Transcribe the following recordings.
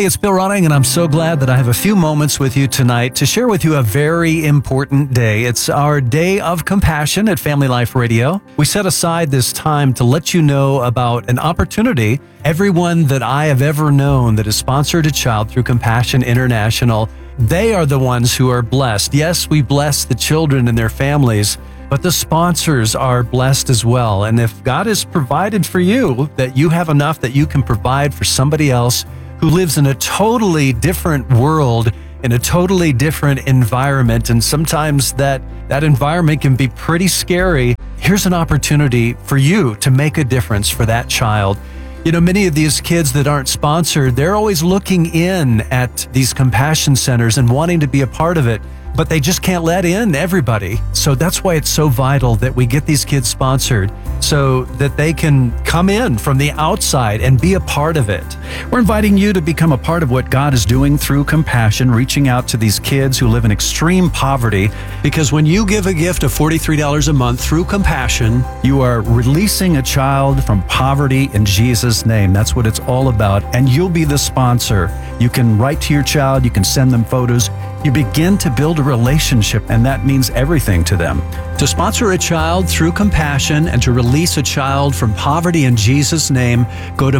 Hey, it's Bill Ronning, and I'm so glad that I have a few moments with you tonight to share with you a very important day. It's our Day of Compassion at Family Life Radio. We set aside this time to let you know about an opportunity. Everyone that I have ever known that has sponsored a child through Compassion International, they are the ones who are blessed. Yes, we bless the children and their families, but the sponsors are blessed as well. And if God has provided for you, that you have enough that you can provide for somebody else who lives in a totally different world, in a totally different environment, and sometimes that environment can be pretty scary. Here's an opportunity for you to make a difference for that child. You know, many of these kids that aren't sponsored, they're always looking in at these compassion centers and wanting to be a part of it, but they just can't let in everybody. So that's why it's so vital that we get these kids sponsored so that they can come in from the outside and be a part of it. We're inviting you to become a part of what God is doing through Compassion, reaching out to these kids who live in extreme poverty. Because when you give a gift of $43 a month through Compassion, You are releasing a child from poverty in Jesus' name. That's what it's all about. And you'll be the sponsor. You can write to your child, you can send them photos. You begin to build a relationship, and that means everything to them. to sponsor a child through Compassion and to release a child from poverty in Jesus' name, go to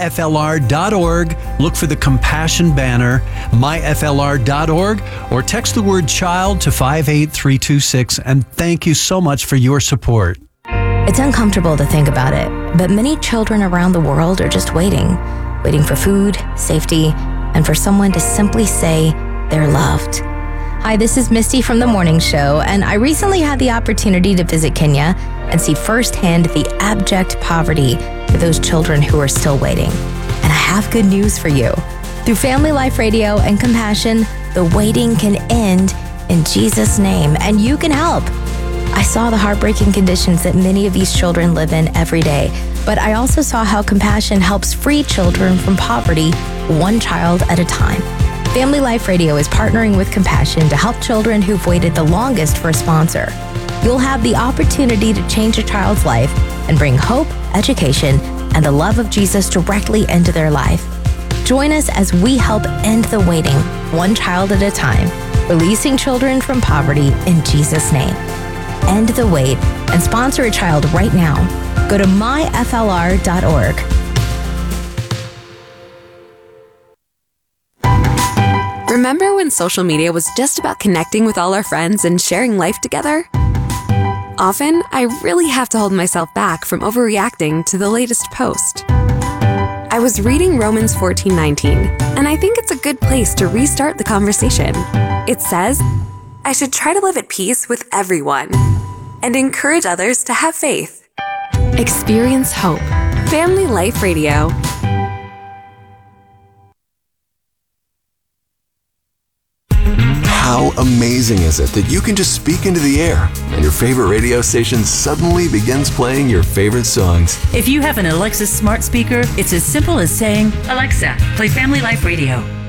myflr.org, look for the Compassion banner, myflr.org, or text the word child to 58326, and thank you so much for your support. It's uncomfortable to think about it, but many children around the world are just waiting for food, safety, and for someone to simply say they're loved. Hi, this is Misty from The Morning Show, and I recently had the opportunity to visit Kenya and see firsthand the abject poverty for those children who are still waiting. And I have good news for you. Through Family Life Radio and Compassion, the waiting can end in Jesus' name, and you can help. I saw the heartbreaking conditions that many of these children live in every day, but I also saw how Compassion helps free children from poverty, one child at a time. Family Life Radio is partnering with Compassion to help children who've waited the longest for a sponsor. You'll have the opportunity to change a child's life and bring hope, education, and the love of Jesus directly into their life. Join us as we help end the waiting, one child at a time, releasing children from poverty in Jesus' name. End the wait and sponsor a child right now. Go to myflr.org. Remember when social media was just about connecting with all our friends and sharing life together? Often, I really have to hold myself back from overreacting to the latest post. I was reading Romans 14:19, and I think it's a good place to restart the conversation. It says, I should try to live at peace with everyone and encourage others to have faith. Experience hope. Family Life Radio. How amazing is it that you can just speak into the air and your favorite radio station suddenly begins playing your favorite songs? If you have an Alexa smart speaker, it's as simple as saying, Alexa, play Family Life Radio.